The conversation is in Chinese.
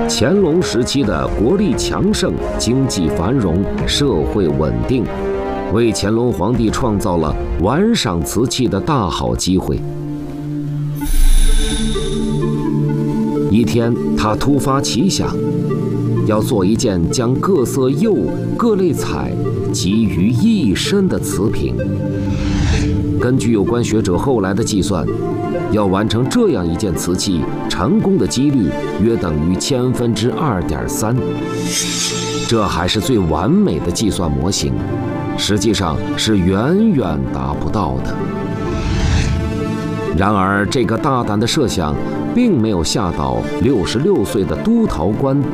乾隆时期的国力强盛、经济繁荣、社会稳定，为乾隆皇帝创造了玩赏瓷器的大好机会。一天，他突发奇想，要做一件将各色釉、各类彩集于一身的瓷瓶。根据有关学者后来的计算，要完成这样一件瓷器，成功的几率约等于2/1000，这还是最完美的计算模型，实际上是远远达不到的。然而，这个大胆的设想并没有吓倒66岁的督陶官